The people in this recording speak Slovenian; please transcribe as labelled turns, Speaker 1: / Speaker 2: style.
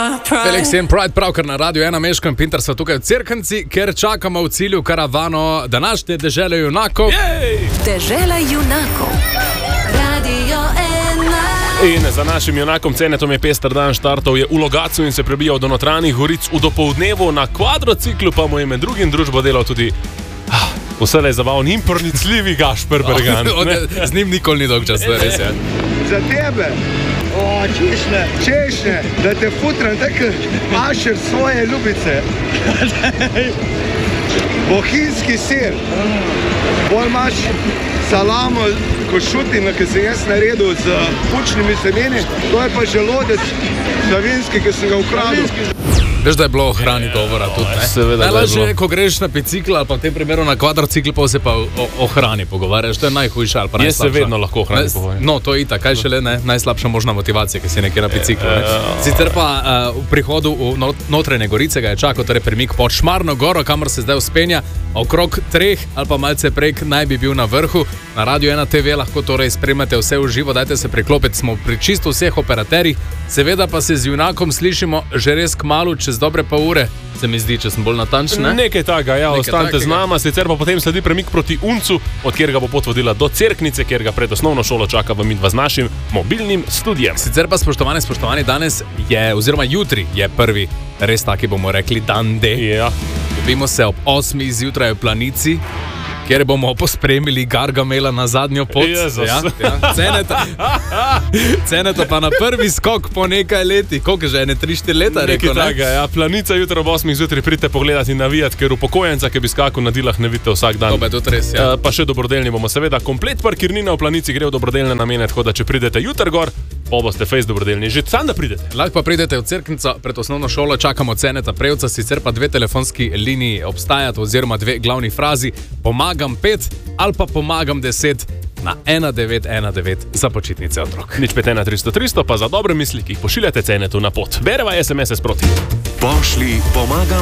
Speaker 1: Felix in Pride pravkar na Radio 1 Meško in Pinter so tukaj v Cerknici, ker čakamo v cilju karavano današnje dežele junakov.
Speaker 2: Dežela junakov. Radio 1.
Speaker 3: In za našim junakom Cenetom je pester dan štartov je v Logatcu in se prebijal do notranjih goric v dopoldnevu, na kvadrociklu pa mu je med drugim družbo delal tudi vselej zabaven in pronicljivi Gašper Bergan.
Speaker 1: Z njim nikoli ni dolg čas, res je.
Speaker 4: Za tebe, češnje, da te futram tako mašer svoje ljubice. Bohinjski sir, bolj imaš salamo, košutino, ki sem jaz naredil z bučnimi semeni, to je pa želodec slovenski, ki sem ga ukradil.
Speaker 1: Veš, da je bilo o hrani govora tudi, ne?
Speaker 3: Seveda,
Speaker 1: najlažje, ko greš na bicikl ali pa v tem primeru na kvadrocikl, pa se pa o hrani pogovarjaš, to je najhujša ali pa najslabša.
Speaker 3: Jaz se vedno lahko o hrani pogovarjam.
Speaker 1: No, to je itak, kaj šele, ne? Najslabša možna motivacija, ki si nekje na biciklu. Sicer pa v prihodu v notranje Gorice ga je čakal, torej premik pod Šmarno goro, kamor se zdaj vzpenja, okrog 3 ali pa malce prek naj bi bil na vrhu. Na Radio 1 TV lahko torej spremljate vse v živo, dajte se priklopiti, smo pri čisto vseh operaterjih, seveda pa se z junakom slišimo že res kmalu, čez dobre pol ure, se mi zdi, če sem bolj natančen.
Speaker 3: Nekaj takega, ja, ostanite z nama, sicer pa potem sledi premik proti Uncu, od kjer ga bo pot vodila do Cerknice, kjer ga pred osnovno šolo čaka v midva z našim mobilnim studijem.
Speaker 1: Sicer pa, spoštovani, danes je, oziroma jutri je prvi, res taki bomo rekli, dan D.
Speaker 3: Ja.
Speaker 1: Dobimo se ob 8 zjutraj v Planici, kjer bomo pospremili Gargamela na zadnjo pot. Ceneta pa na prvi skok po nekaj letih. Koliko že, 3-4 leta?
Speaker 3: Nekaj takega, ja. Planica jutra ob 8 zjutraj pridite pogledati in navijati, ker upokojenca, ki bi skakal na dilah, ne vidite vsak dan.
Speaker 1: To je tudi res, ja.
Speaker 3: Pa še dobrodelni bomo seveda. Komplet parkirnina v Planici gre v dobrodelne namene, tako da če pridete jutr gor, pa boste fejs dobrodelni. Že sam da pridete.
Speaker 1: Lahko pa pridete v Cerknico pred osnovno šolo, čakamo Ceneta Prevca, sicer pa 2 telefonski liniji obstajata, oziroma 2 glavni frazi. Pomagam 5 ali pa pomagam 10 na 1919 za počitnice otrok.
Speaker 3: Nič 5 300 300 pa za dobre misli, ki jih pošiljate Cenetu na pot. Bereva SMS-e sproti.
Speaker 5: Pošli pomagam